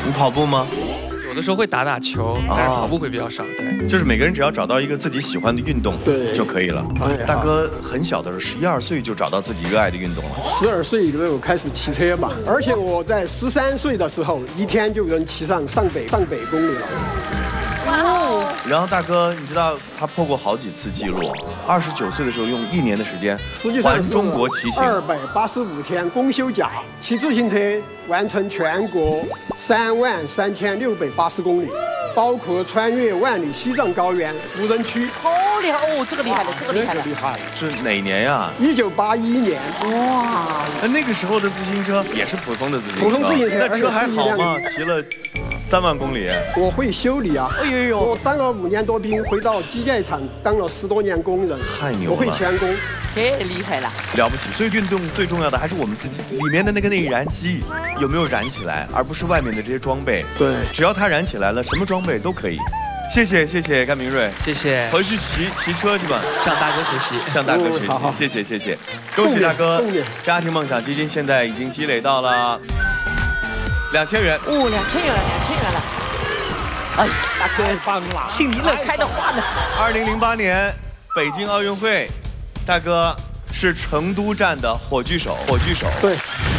你跑步吗？ 有的时候会打打球，但是跑步会比较少。对， 就是每个人只要找到一个自己喜欢的运动， 对就可以了。大哥很小的时候，11、12岁就找到自己热爱的运动了。 12岁就开始骑车嘛，而且我在13岁的时候，一天就能骑上上百公里了。 然后大哥，你知道他破过好几次记录，29岁的时候用1年的时间环中国骑行 ，285天公休假，骑自行车完成全国33680公里，包括穿越万里西藏高原无人区。 好厉害哦，这个厉害了，这个厉害了， 厉害了。 是哪年呀 ？1981年。 哇， 那个时候的自行车也是普通的自行车， 普通自行车， 那车还好吗？骑了3万公里。 我会修理啊。 哎呦， 我当了5年多兵，回到机械厂当了10多年工人。 太牛了！ 我会钳工。 太厉害了， 了不起！所以运动最重要的还是我们自己里面的那个内燃机有没有燃起来，而不是外面的这些装备。 对， 只要它燃起来了，什么装备都可以。谢谢甘明瑞， 谢谢。 回去骑车去吧， 向大哥学习， 向大哥学习。谢谢，恭喜大哥！家庭梦想基金现在已经积累到了2000元。 哦，2000元了。哎，大哥棒了，心里乐开的花呢。 2008年北京奥运会，大哥是成都站的火炬手。 对。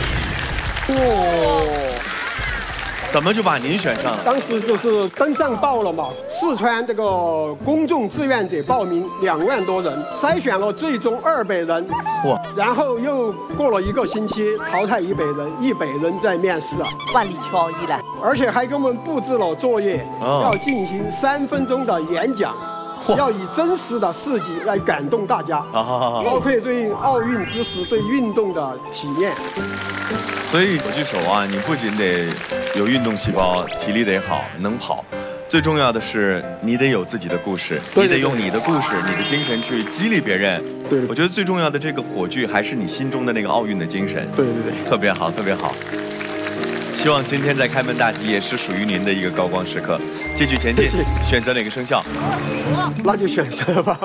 怎么就把您选上了？ 当时就是登上报了嘛，四川这个公众志愿者报名2万多人，筛选了最终200人。 哇！ 然后又过了1个星期，淘汰100人，100人在面试啊， 万里挑一了。 而且还给我们布置了作业，要进行3分钟的演讲。要以真实的事迹来感动大家，包括对奥运知识、对运动的体验。 所以火炬手啊，你不仅得有运动细胞，体力得好，能跑，最重要的是你得有自己的故事，你得用你的故事、你的精神去激励别人。 对， 我觉得最重要的这个火炬还是你心中的那个奥运的精神。 对， 特别好。希望今天在开门大吉也是属于您的一个高光时刻。继续前进，选择哪个生肖？ 那就选择吧。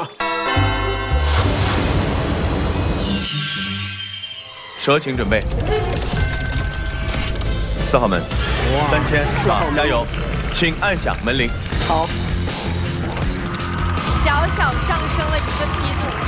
蛇，请准备。4号门，3000，好，加油！请按响门铃。 好。 小小上升了1个梯度。